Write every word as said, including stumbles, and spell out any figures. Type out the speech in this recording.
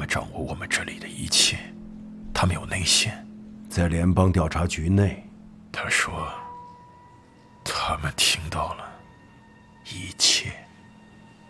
们掌握我们这里的一切，他们有内线。 在联邦调查局内， 他说，他们听到